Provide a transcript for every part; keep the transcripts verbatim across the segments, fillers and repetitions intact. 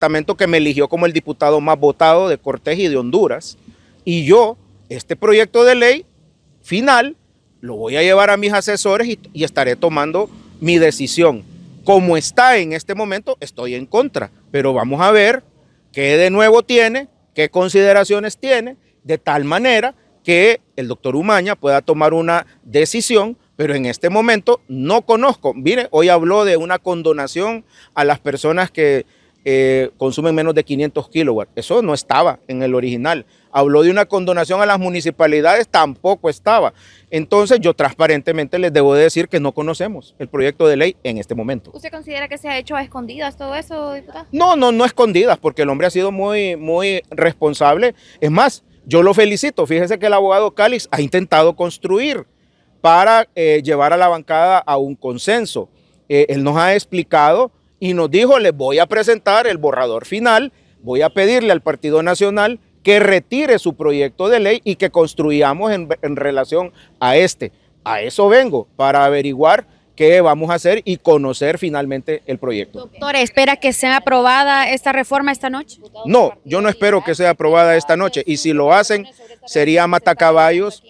departamento que me eligió como el diputado más votado de Cortés y de Honduras. Y yo, este proyecto de ley final, lo voy a llevar a mis asesores y, y estaré tomando mi decisión. Como está en este momento, estoy en contra, pero vamos a ver qué de nuevo tiene, qué consideraciones tiene, de tal manera que el doctor Umaña pueda tomar una decisión, pero en este momento no conozco. Mire, hoy habló de una condonación a las personas que eh, consumen menos de quinientos kilowatts. Eso no estaba en el original. Habló de una condonación a las municipalidades, tampoco estaba. Entonces yo transparentemente les debo decir que no conocemos el proyecto de ley en este momento. ¿Usted considera que se ha hecho a escondidas todo eso, diputado? No, no, no escondidas, porque el hombre ha sido muy, muy responsable. Es más, yo lo felicito. Fíjese que el abogado Calix ha intentado construir para eh, llevar a la bancada a un consenso. Eh, él nos ha explicado y nos dijo, les voy a presentar el borrador final, voy a pedirle al Partido Nacional que retire su proyecto de ley y que construyamos en, en relación a este. A eso vengo, para averiguar qué vamos a hacer y conocer finalmente el proyecto. Doctor, ¿espera que sea aprobada esta reforma esta noche? No, yo no espero que sea aprobada esta noche, y si lo hacen sería matacaballos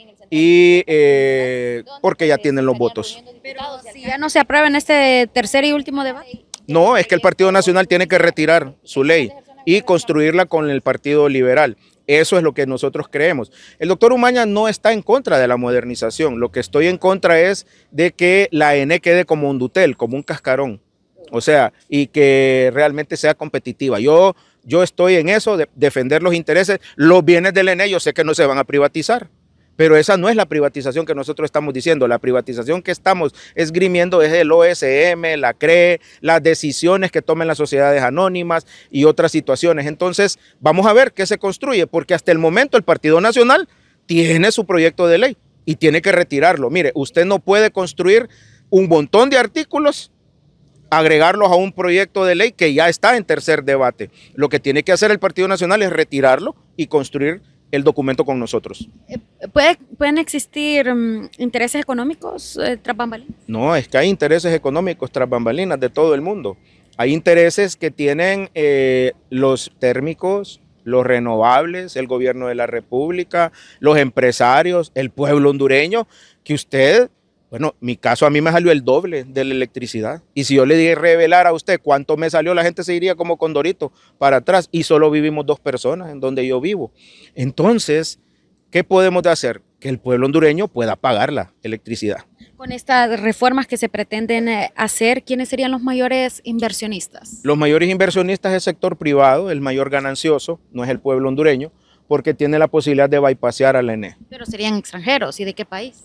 y eh, porque ya tienen los votos. Pero si ya no se aprueba en este tercer y último debate. No, es que el Partido Nacional tiene que retirar su ley y construirla con el Partido Liberal. Eso es lo que nosotros creemos. El doctor Umaña no está en contra de la modernización. Lo que estoy en contra es de que la E N E quede como un dutel, como un cascarón. O sea, y que realmente sea competitiva. Yo, yo estoy en eso, de defender los intereses. Los bienes del E N E yo sé que no se van a privatizar. Pero esa no es la privatización que nosotros estamos diciendo. La privatización que estamos esgrimiendo es el O S M, la C R E, las decisiones que tomen las sociedades anónimas y otras situaciones. Entonces, vamos a ver qué se construye, porque hasta el momento el Partido Nacional tiene su proyecto de ley y tiene que retirarlo. Mire, usted no puede construir un montón de artículos, agregarlos a un proyecto de ley que ya está en tercer debate. Lo que tiene que hacer el Partido Nacional es retirarlo y construir el documento con nosotros. ¿Puede, ¿Pueden existir um, intereses económicos eh, tras bambalinas? No, es que hay intereses económicos tras bambalinas de todo el mundo. Hay intereses que tienen eh, los térmicos, los renovables, el gobierno de la República, los empresarios, el pueblo hondureño, que usted, bueno, mi caso a mí me salió el doble de la electricidad. Y si yo le dije revelar a usted cuánto me salió, la gente se iría como condorito para atrás. Y solo vivimos dos personas en donde yo vivo. Entonces, ¿qué podemos hacer? Que el pueblo hondureño pueda pagar la electricidad. Con estas reformas que se pretenden hacer, ¿quiénes serían los mayores inversionistas? Los mayores inversionistas es el sector privado, el mayor ganancioso, no es el pueblo hondureño, porque tiene la posibilidad de bypassear a la E N E. Pero serían extranjeros, ¿y de qué país?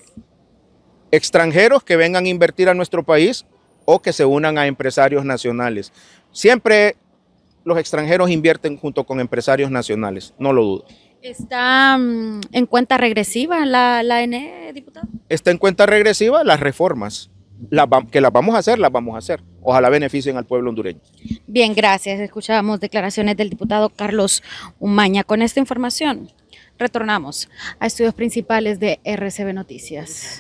Extranjeros que vengan a invertir a nuestro país o que se unan a empresarios nacionales. Siempre los extranjeros invierten junto con empresarios nacionales, no lo dudo. ¿Está um, en cuenta regresiva la, la E N E, diputado? Está en cuenta regresiva las reformas. Las, que las vamos a hacer, las vamos a hacer. Ojalá beneficien al pueblo hondureño. Bien, gracias. Escuchábamos declaraciones del diputado Carlos Umaña. Con esta información retornamos a estudios principales de R C B Noticias.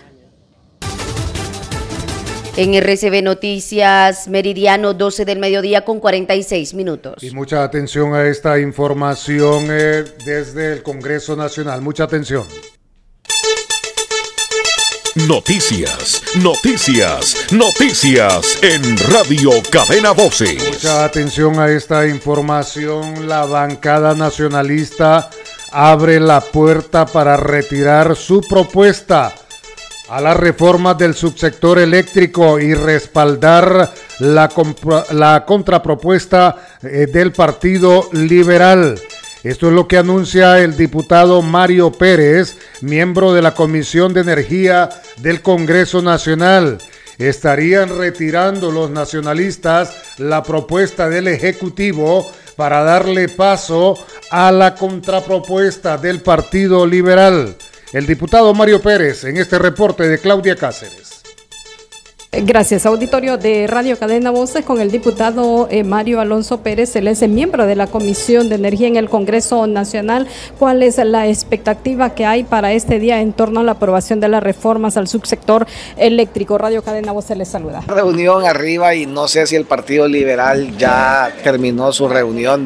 En R C B Noticias, meridiano doce del mediodía con cuarenta y seis minutos. Y mucha atención a esta información eh, desde el Congreso Nacional. Mucha atención. Noticias, noticias, noticias en Radio Cadena Voces. Mucha atención a esta información. La bancada nacionalista abre la puerta para retirar su propuesta a las reformas del subsector eléctrico y respaldar la, la contrapropuesta eh, del Partido Liberal. Esto es lo que anuncia el diputado Mario Pérez, miembro de la Comisión de Energía del Congreso Nacional. Estarían retirando los nacionalistas la propuesta del Ejecutivo para darle paso a la contrapropuesta del Partido Liberal. El diputado Mario Pérez en este reporte de Claudia Cáceres. Gracias. Auditorio de Radio Cadena Voces con el diputado eh, Mario Alonso Pérez, él es miembro de la Comisión de Energía en el Congreso Nacional. ¿Cuál es la expectativa que hay para este día en torno a la aprobación de las reformas al subsector eléctrico? Radio Cadena Voces les saluda. Reunión arriba y no sé si el Partido Liberal ya terminó su reunión.